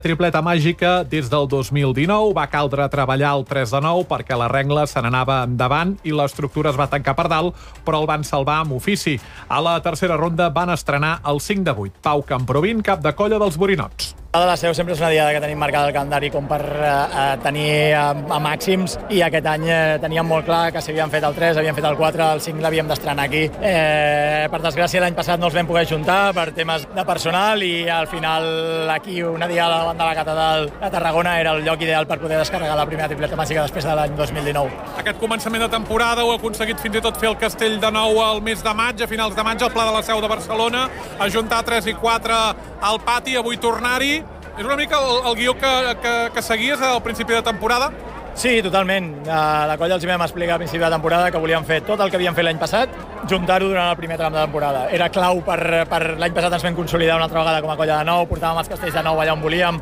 Tripleta màgica des del 2019. Va caldre treballar el 3-9 perquè la rengla se n'anava endavant i l'estructura es va tancar per dalt, però el van salvar amb ofici. A la tercera ronda van estrenar el 5-8. Pau Camprovin, cap de colla dels Borinots. La de la Seu sempre és una diada que tenim marcada al calendari com per tenir a màxims, i aquest any teníem molt clar que si havíem fet el 3, havíem fet el 4, el 5 l'havíem d'estrenar aquí. Per desgràcia, l'any passat no els vam poder juntar per temes de personal i al final aquí una diada davant de la catedral de Tarragona era el lloc ideal per poder descarregar la primera tripleta màgica després de l'any 2019. Aquest començament de temporada heu aconseguit fins i tot fer el castell de nou al mes de maig, a finals de maig, al Pla de la Seu de Barcelona, ajuntar 3 i 4 al pati, avui tornar-hi. És una mica el guió que seguies al principi de temporada? Sí, totalment. A la colla els vam explicar al principi de temporada que volíem fer tot el que havíem fet l'any passat, juntar-ho durant el primer tram de temporada. Era clau per l'any passat ens vam consolidar una altra vegada com a colla de nou, portàvem els castells de nou allà on volíem,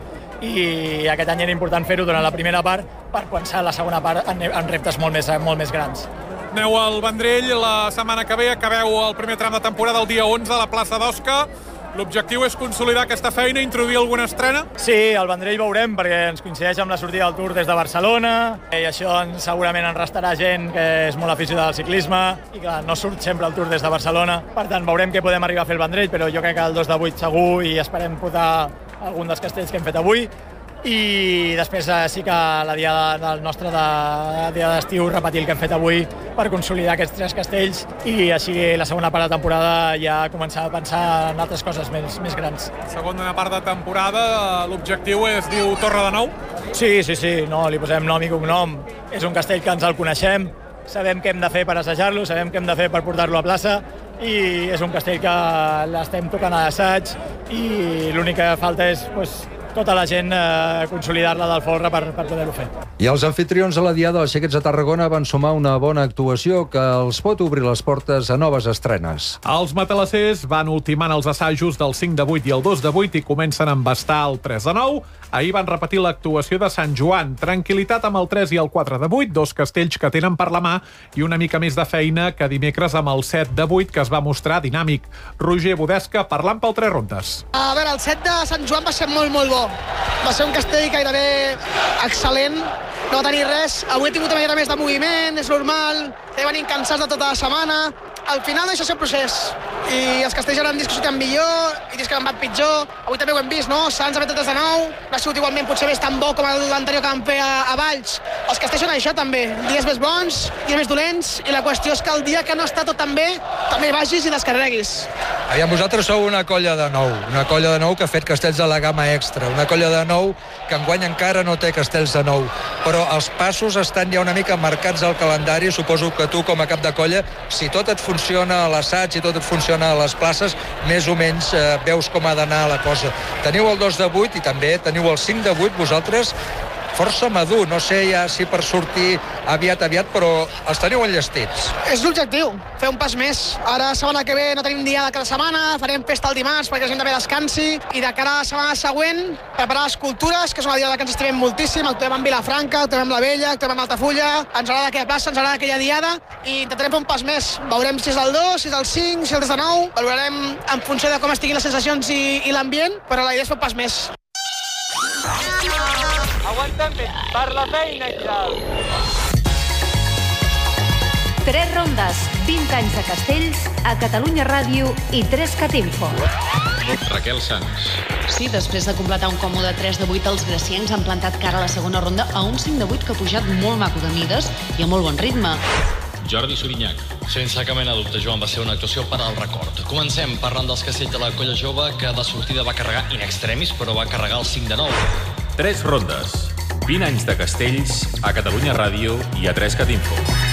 i aquest any era important fer-ho durant la primera part per pensar la segona part en reptes molt més grans. Aneu al Vendrell la setmana que ve, acabeu el primer tram de temporada el dia 11 a la plaça d'Osca. L'objectiu és consolidar aquesta feina i introduir alguna estrena? Sí, al Vendrell veurem, perquè ens coincideix amb la sortida del Tour des de Barcelona, i això segurament ens restarà gent que és molt aficionada al ciclisme i que no surt sempre el Tour des de Barcelona. Per tant, veurem què podem arribar a fer al Vendrell, però jo crec que el 2 de 8 segur, i esperem portar algun dels castells que hem fet avui. I després sí que la diada nostra de diada d'estiu, repetir el que hem fet avui per consolidar aquests 3 castells i així la segona part de temporada ja començar a pensar en altres coses més grans. Segona part de temporada, l'objectiu es diu Torre de Nou? Sí, no, li posem nom i cognom. És un castell que ens el coneixem, sabem què hem de fer per assajar-lo, sabem què hem de fer per portar-lo a plaça, i és un castell que l'estem tocant a l'assaig i l'únic que falta és tota la gent consolidar-la del folre per poder-ho fer. I els anfitrions de la Diada dels Xiquets de Tarragona van sumar una bona actuació que els pot obrir les portes a noves estrenes. Els matalassers van ultimant els assajos del 5-8 i el 2-8 i comencen a embastar el 3-9. Ahir van repetir l'actuació de Sant Joan. Tranquil·litat amb el 3 i el 4-8, 2 castells que tenen per la mà, i una mica més de feina que dimecres amb el 7-8, que es va mostrar dinàmic. Roger Budesca parlant pel 3 rondes. A veure, el 7 de Sant Joan va ser molt bo. Va ser un castell gairebé excel·lent, no va tenir res. Avui he tingut una mica més de moviment, és normal, venint cansats de tota la setmana. Al final no deixa ser un procés, i els castells eren discs que sortien millor i discs que han anat pitjor. Avui també ho hem vist, no? Sants ha fet 3 de 9, no ha sigut igualment potser més tan bo com l'anterior que van fer a Valls. Els castells són això també, dies més bons, dies més dolents, i la qüestió és que el dia que no està tot tan bé, també vagis i descarreguis. Aviam, vosaltres sou una colla de nou que ha fet castells de la gamma extra, una colla de nou que enguany encara no té castells de nou, però els passos estan ja una mica marcats al calendari. Suposo que tu, com a cap de colla, si tot et funciona a l'assaig i tot et funciona a les places, més o menys veus com ha d'anar la cosa. Teniu el 2-8 i també teniu el 5-8 vosaltres, força madur, no sé ja si per sortir aviat, però els teniu enllestits. És l'objectiu, fer un pas més. Ara, setmana que ve, no tenim diada cada setmana, farem festa el dimarts perquè la gent també descansi, i de cara a la setmana següent, preparar les cultures, que és una diada que ens estimem moltíssim. Actuem amb Vilafranca, actuem amb la Vella, actuem amb Altafulla, ens agrada aquella plaça, ens agrada aquella diada, i intentarem fer un pas més. Veurem si és el 2, si és el 5, si és el 3 de 9, valorarem en funció de com estiguin les sensacions i l'ambient, però la idea és fer un pas més. Aguantem per la feina i tal. 3 rondes, 20 anys de castells, a Catalunya Ràdio i 3catinfo. Raquel Sans. Sí, després de completar un còmode 3 de 8, els graciencs han plantat cara a la segona ronda a un 5 de 8 que ha pujat molt maco de mides i a molt bon ritme. Jordi Sorinyac. Sense cap mena de dubte, Joan, va ser una actuació per al record. Comencem parlant dels castells de la colla jove, que de sortida va carregar in extremis, però va carregar el 5 de 9. 3 rondes, 20 anys de castells, a Catalunya Ràdio i a 3catinfo.